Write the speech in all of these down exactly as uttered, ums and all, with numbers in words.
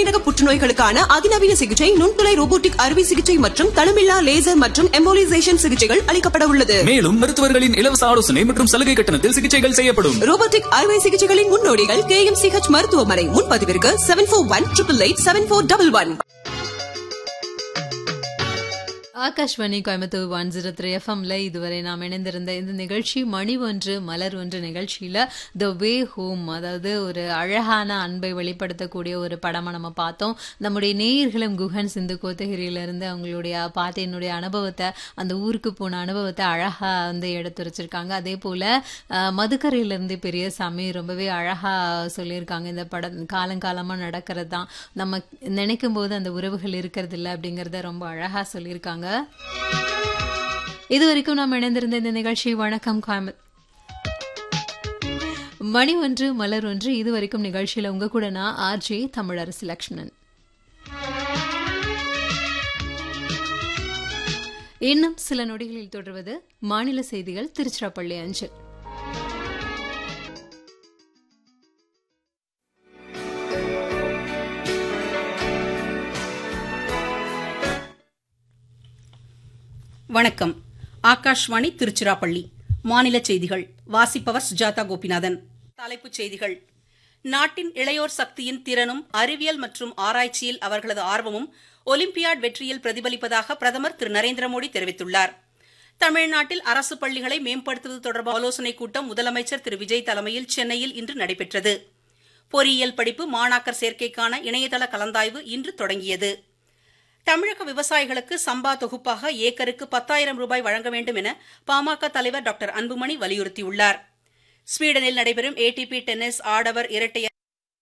சிறுநீரக புற்றுநோய்களுக்கான அதிநவீன சிகிச்சை, நுண்துளை ரோபோட்டிக் அறுவை சிகிச்சை மற்றும் தளமில்லா லேசர் மற்றும் எம்போலிசேஷன் சிகிச்சைகள் அளிக்கப்பட உள்ளது. மேலும் மருத்துவர்களின் இலவச ஆலோசனை மற்றும் சலுகை கட்டணத்தில் சிகிச்சைகள் செய்யப்படும். ரோபோட்டிக் அறுவை சிகிச்சைகளின் முன்னோடிகள் கே எம் சி ஹெச் மருத்துவமனை. முன்பதிவிற்கு seven four one triple eight seven four double one. Akashvani Coimbatore one zero three எஃப்எம்ல இதுவரை நாம் இணைந்திருந்த இந்த நிகழ்ச்சி மணி ஒன்று மலர் ஒன்று நிகழ்ச்சியில த வே ஹோம், அதாவது ஒரு அழகான அன்பை வெளிப்படுத்தக்கூடிய ஒரு படமா நம்ம பார்த்தோம். நம்முடைய நேயர்களும் குஹன் சிந்து கோத்தகிரியிலிருந்து அவங்களுடைய பாட்டினுடைய அனுபவத்தை, அந்த ஊருக்கு போன அனுபவத்தை அழகா வந்து எடுத்துரைச்சிருக்காங்க. அதே போல மதுக்கரையிலிருந்து பெரியசாமி ரொம்பவே அழகா சொல்லியிருக்காங்க. இந்த படம் காலங்காலமா நடக்கிறது தான், நம்ம நினைக்கும் போது அந்த உறவுகள் இருக்கிறது இல்லை அப்படிங்கறத ரொம்ப அழகா சொல்லியிருக்காங்க. இதுவரைக்கும் நாம் இணைந்திருந்த இந்த நிகழ்ச்சி வணக்கம் கோயம்புத்தூர் மணி ஒன்று மலர் ஒன்று. இதுவரைக்கும் நிகழ்ச்சியில உங்க கூட நான் ஆர்ஜே தமிழரசி லட்சுமணன். இன்னும் சில நொடிகளில் தொடர்வது மாநில செய்திகள் திருச்சிராப்பள்ளி அஞ்சல். வணக்கம். ஆகாஷ்வாணி திருச்சிராப்பள்ளி. மாநில செய்திகள் வாசிப்பவர் சுஜாதா கோபிநாதன். தலைப்புச் செய்திகள். நாட்டின் இளையோர் சக்தியின் திறனும் அறிவியல் மற்றும் ஆராய்ச்சியில் அவர்களது ஆர்வமும் ஒலிம்பியாட் வெற்றியில் பிரதிபலிப்பதாக பிரதமர் திரு நரேந்திர மோடி தெரிவித்துள்ளார். தமிழ்நாட்டில் அரசு பள்ளிகளை மேம்படுத்துவது தொடர்பான ஆலோசனைக் கூட்டம் முதலமைச்சர் திரு விஜய் தலைமையில் சென்னையில் இன்று நடைபெற்றது. பொறியியல் படிப்பு மாணாக்கர் சேர்க்கைக்கான இணையதள கலந்தாய்வு இன்று தொடங்கியது. தமிழக விவசாயிகளுக்கு சம்பா தொகுப்பாக ஏக்கருக்கு பத்தாயிரம் ரூபாய் வழங்க வேண்டும் என பாமக தலைவர் டாக்டர் அன்புமணி வலியுறுத்தியுள்ளார். ஸ்வீடனில் நடைபெறும் ஏடிபி டென்னிஸ் ஆடவர் இரட்டையர்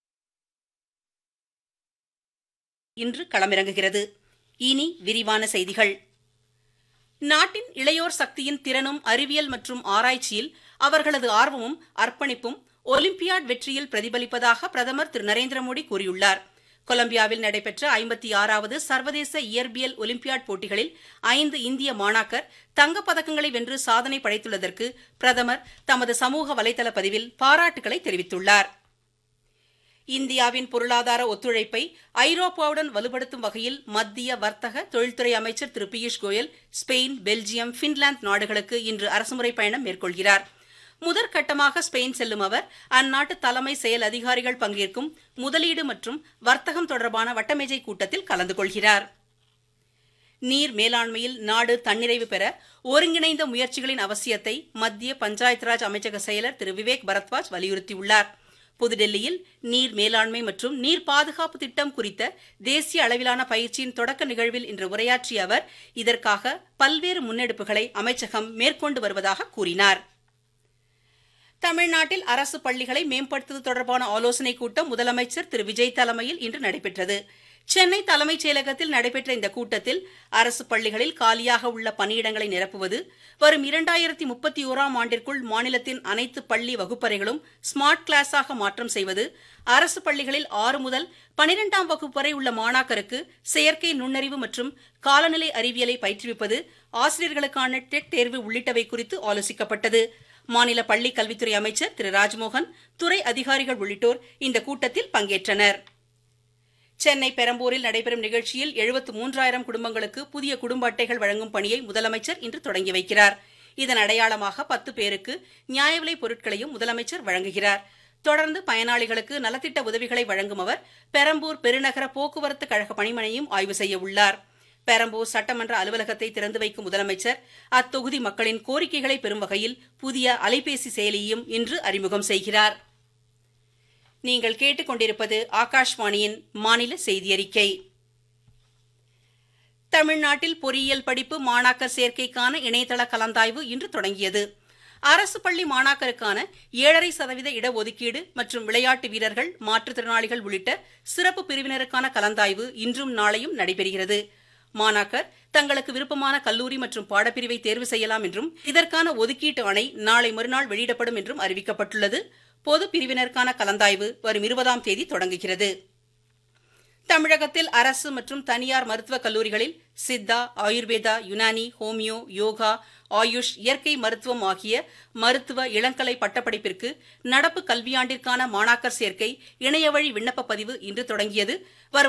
இன்று களமிறங்குகிறது. இனி விரிவான செய்திகள். நாட்டின் இளையோர் சக்தியின் திறனும் அறிவியல் மற்றும் ஆராய்ச்சியில் அவர்களது ஆர்வமும் அர்ப்பணிப்பும் ஒலிம்பியாட் வெற்றியில் பிரதிபலிப்பதாக பிரதமர் திரு நரேந்திர மோடி கூறியுள்ளார். கொலம்பியாவில் நடைபெற்ற ஐம்பத்தி ஆறாவது சர்வதேச இயற்பியல் ஒலிம்பியாட் போட்டிகளில் ஐந்து இந்திய மாணாக்கர் தங்கப் பதக்கங்களை வென்று சாதனை படைத்துள்ளதற்கு பிரதமர் தமது சமூக வலைதள பதிவில் பாராட்டுகளை தெரிவித்துள்ளார். இந்தியாவின் பொருளாதார ஒத்துழைப்பை ஐரோப்பாவுடன் வலுப்படுத்தும் வகையில் மத்திய வர்த்தக தொழில்துறை அமைச்சர் திரு Piyush Goyal Spain, Belgium, Finland நாடுகளுக்கு இன்று அரசுமுறை பயணம் மேற்கொள்கிறார். முதற்கட்டமாக ஸ்பெயின் செல்லும் அவர் அந்நாட்டு தலைமை செயல் அதிகாரிகள் பங்கேற்கும் முதலீடு மற்றும் வர்த்தகம் தொடர்பான வட்டமேஜை கூட்டத்தில் கலந்து கொள்கிறார். நீர் மேலாண்மையில் நாடு தன்னிறைவு பெற ஒருங்கிணைந்த முயற்சிகளின் அவசியத்தை மத்திய பஞ்சாயத் ராஜ் அமைச்சக செயலர் திரு விவேக் பரத்வாஜ் வலியுறுத்தியுள்ளார். புதுடெல்லியில் நீர் மேலாண்மை மற்றும் நீர் பாதுகாப்பு திட்டம் குறித்த தேசிய அளவிலான பயிற்சியின் தொடக்க நிகழ்வில் இன்று உரையாற்றிய அவர் இதற்காக பல்வேறு முன்னெடுப்புகளை அமைச்சகம் மேற்கொண்டு வருவதாக கூறினார். தமிழ்நாட்டில் அரசு பள்ளிகளை மேம்படுத்துவது தொடர்பான ஆலோசனைக் கூட்டம் முதலமைச்சர் திரு விஜய் தலைமையில் இன்று நடைபெற்றது. சென்னை தலைமைச் செயலகத்தில் நடைபெற்ற இந்த கூட்டத்தில் அரசு பள்ளிகளில் காலியாக உள்ள பணியிடங்களை நிரப்புவது, வரும் இரண்டாயிரத்தி முப்பத்தி ஓராம் ஆண்டிற்குள் மாநிலத்தின் அனைத்து பள்ளி வகுப்பறைகளும் ஸ்மார்ட் கிளாஸாக மாற்றம் செய்வது, அரசு பள்ளிகளில் ஆறு முதல் பனிரெண்டாம் வகுப்பு வரை உள்ள மாணாக்கருக்கு செயற்கை நுண்ணறிவு மற்றும் காலநிலை அறிவியலை பயிற்றுவிப்பது, ஆசிரியர்களுக்கான டெட் தேர்வு உள்ளிட்டவை குறித்து ஆலோசிக்கப்பட்டது. மாநில பள்ளிக் கல்வித்துறை அமைச்சர் திரு ராஜ்மோகன், துறை அதிகாரிகள் உள்ளிட்டோர் இந்த கூட்டத்தில் பங்கேற்றனர். சென்னை பெரம்பூரில் நடைபெறும் நிகழ்ச்சியில் எழுபத்து மூன்றாயிரம் குடும்பங்களுக்கு புதிய குடும்ப அட்டைகள் வழங்கும் பணியை முதலமைச்சர் இன்று தொடங்கி வைக்கிறார். இதன் அடையாளமாக பத்து பேருக்கு நியாய விலைப் பொருட்களையும் முதலமைச்சர் வழங்குகிறார். தொடர்ந்து பயனாளிகளுக்கு நலத்திட்ட உதவிகளை வழங்கும் அவர் பெரம்பூர் பெருநகர போக்குவரத்து கழக பணிமனையும் ஆய்வு செய்ய உள்ளார். பெரம்பூர் சட்டமன்ற அலுவலகத்தை திறந்து வைக்கும் முதலமைச்சர் அத்தொகுதி மக்களின் கோரிக்கைகளை பெறும் வகையில் புதிய அலைபேசி செயலியையும் இன்று அறிமுகம் செய்கிறார். நீங்கள் கேட்டுக் கொண்டிருப்பது ஆகாஷ்வாணியின் மாநில செய்தியறிக்கை. தமிழ்நாட்டில் பொறியியல் படிப்பு மாணாக்கர் சேர்க்கைக்கான இணையதள கலந்தாய்வு இன்று தொடங்கியது. அரசு பள்ளி மாணாக்கருக்கான ஏழரை சதவீத இடஒதுக்கீடு மற்றும் விளையாட்டு வீரர்கள், மாற்றுத்திறனாளிகள் உள்ளிட்ட சிறப்பு பிரிவினருக்கான கலந்தாய்வு இன்றும் நாளையும் நடைபெறுகிறது. மாணாக்கர் தங்களுக்கு விருப்பமான கல்லூரி மற்றும் பாடப்பிரிவை தேர்வு செய்யலாம் என்றும் இதற்கான ஒதுக்கீட்டு ஆணை நாளை மறுநாள் வெளியிடப்படும் என்றும் அறிவிக்கப்பட்டுள்ளது. பொது பிரிவினருக்கான கலந்தாய்வு வரும் இருபதாம் தேதி தொடங்குகிறது. தமிழகத்தில் அரசு மற்றும் தனியார் மருத்துவக் கல்லூரிகளில் சித்தா, ஆயுர்வேதா, யுனானி, ஹோமியோ, யோகா, ஆயுஷ், இயற்கை மருத்துவம் ஆகிய மருத்துவ இளங்கலை பட்டப்படிப்பிற்கு நடப்பு கல்வியாண்டிற்கான மாணாக்கர் சேர்க்கை இணையவழி விண்ணப்ப பதிவு இன்று தொடங்கியது. வரும்